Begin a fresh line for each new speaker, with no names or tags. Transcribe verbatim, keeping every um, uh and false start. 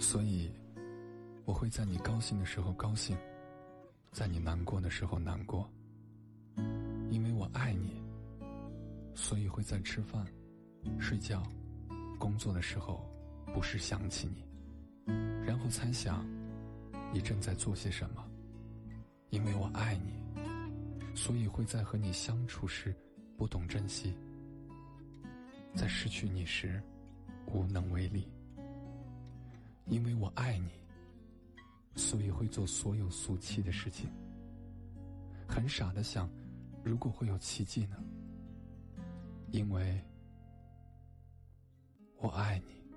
所以我会在你高兴的时候高兴，在你难过的时候难过。因为我爱你，所以会在吃饭、睡觉、工作的时候不时想起你，然后猜想你正在做些什么。因为我爱你，所以会在和你相处时不懂珍惜，在失去你时无能为力。因为我爱你，所以会做所有俗气的事情，很傻地想，如果会有奇迹呢？因为我爱你。